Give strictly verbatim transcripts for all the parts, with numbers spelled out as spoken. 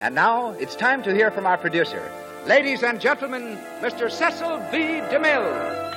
And now, it's time to hear from our producer. Ladies and gentlemen, Mister Cecil B. DeMille.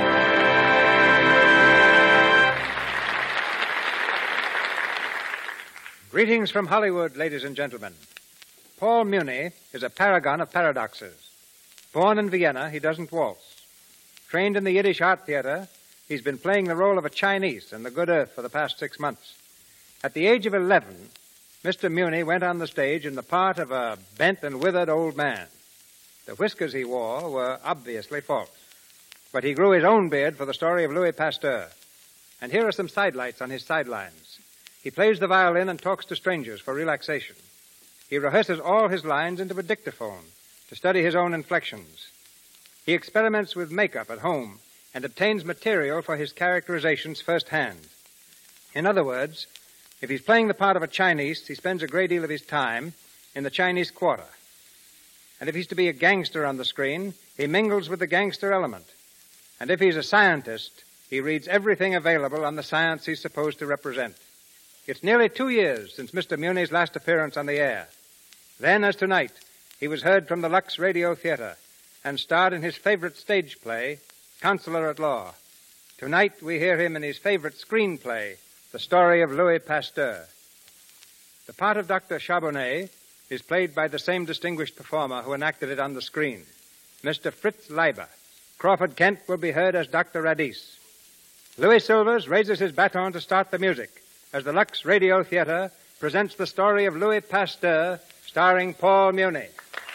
Greetings from Hollywood, ladies and gentlemen. Paul Muni is a paragon of paradoxes. Born in Vienna, he doesn't waltz. Trained in the Yiddish Art Theater, he's been playing the role of a Chinese in The Good Earth for the past six months. At the age of eleven, Mister Muni went on the stage in the part of a bent and withered old man. The whiskers he wore were obviously false. But he grew his own beard for the story of Louis Pasteur. And here are some sidelights on his sidelines. He plays the violin and talks to strangers for relaxation. He rehearses all his lines into a dictaphone to study his own inflections. He experiments with makeup at home and obtains material for his characterizations firsthand. In other words, if he's playing the part of a Chinese, he spends a great deal of his time in the Chinese Quarter. And if he's to be a gangster on the screen, he mingles with the gangster element. And if he's a scientist, he reads everything available on the science he's supposed to represent. It's nearly two years since Mister Muni's last appearance on the air. Then, as tonight, he was heard from the Lux Radio Theater and starred in his favorite stage play, Counselor at Law. Tonight, we hear him in his favorite screenplay, The Story of Louis Pasteur. The part of Doctor Charbonnet is played by the same distinguished performer who enacted it on the screen, Mister Fritz Leiber. Crawford Kent will be heard as Doctor Radice. Louis Silvers raises his baton to start the music as the Lux Radio Theater presents the story of Louis Pasteur, starring Paul Muni.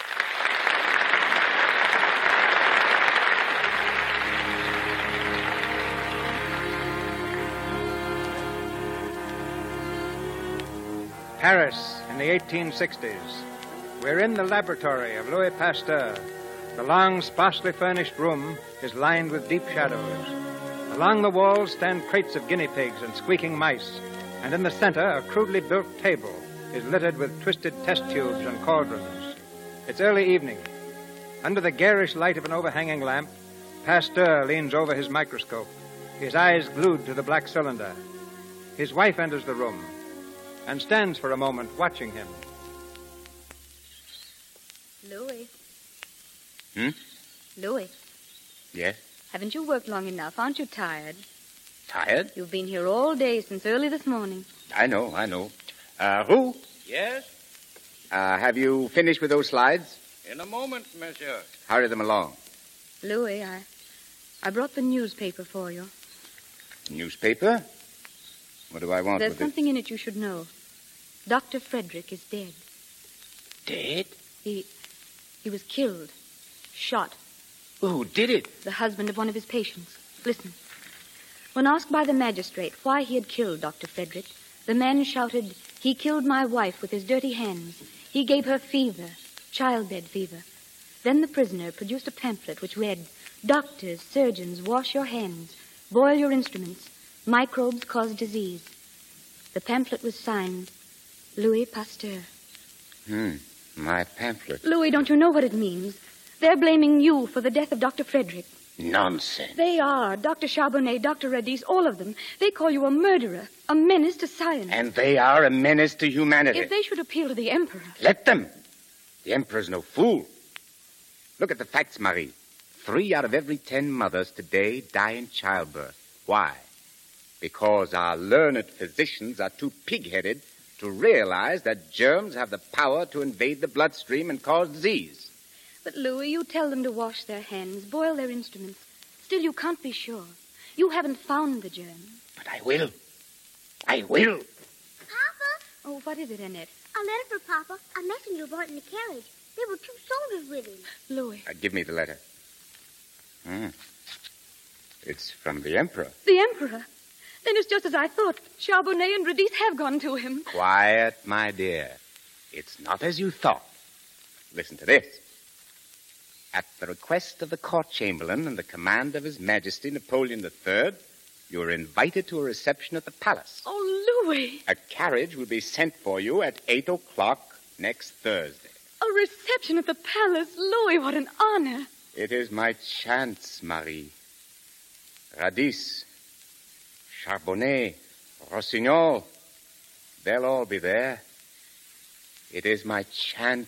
Paris in the eighteen sixties. We're in the laboratory of Louis Pasteur. The long, sparsely furnished room is lined with deep shadows. Along the walls stand crates of guinea pigs and squeaking mice, and in the center, a crudely built table is littered with twisted test tubes and cauldrons. It's early evening. Under the garish light of an overhanging lamp, Pasteur leans over his microscope, his eyes glued to the black cylinder. His wife enters the room and stands for a moment watching him. Louis. Hmm? Louis, Yes? haven't you worked long enough? Aren't you tired? Tired? You've been here all day since early this morning. I know, I know. Uh, Roux? Yes? Uh, have you finished with those slides? In a moment, monsieur. Hurry them along. Louis, I, I brought the newspaper for you. Newspaper? What do I want There's with something in it you should know. Doctor Frederick is dead. it? Dead? He, he was killed. Shot. Well, who did it? The husband of one of his patients. Listen. When asked by the magistrate why he had killed Doctor Frederick, the man shouted, "He killed my wife with his dirty hands. He gave her fever, childbed fever." Then the prisoner produced a pamphlet which read, "Doctors, surgeons, wash your hands. Boil your instruments. Microbes cause disease." The pamphlet was signed, Louis Pasteur. Hmm, my pamphlet. Louis, don't you know what it means? They're blaming you for the death of Doctor Frederick. Nonsense. They are. Doctor Charbonnet, Doctor Radice, all of them. They call you a murderer, a menace to science. And they are a menace to humanity. If they should appeal to the Emperor... Let them. The Emperor's no fool. Look at the facts, Marie. Three out of every ten mothers today die in childbirth. Why? Because our learned physicians are too pig-headed to realize that germs have the power to invade the bloodstream and cause disease. But, Louis, you tell them to wash their hands, boil their instruments. Still, you can't be sure. You haven't found the germ. But I will. I will. Papa? Oh, what is it, Annette? A letter for Papa. A messenger brought in the carriage. There were two soldiers with him. Louis. Uh, give me the letter. Hmm. It's from the Emperor. The Emperor? Then it's just as I thought. Charbonnet and Radice have gone to him. Quiet, my dear. It's not as you thought. Listen to this. At the request of the court chamberlain and the command of His Majesty Napoleon the Third, you are invited to a reception at the palace. Oh, Louis. A carriage will be sent for you at eight o'clock next Thursday. A reception at the palace. Louis, what an honor. It is my chance, Marie. Radice, Charbonnet, Rossignol, they'll all be there. It is my chance